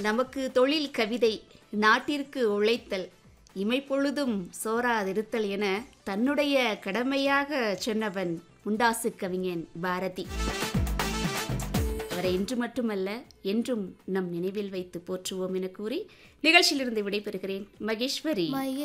நமக்கு தொழில் கவிதை, நாட்டிற்கு உழைத்தல், இமைப்பொழுதும் சோராதிருத்தல் என தன்னுடைய கடமையாக சொன்னவன் முண்டாசு கவிஞன் பாரதி. அவரை இன்று மட்டுமல்ல என்றும் நம் நினைவில் வைத்து போற்றுவோம் என கூறி நிகழ்ச்சியிலிருந்து விடைபெறுகிறேன். மகேஸ்வரி.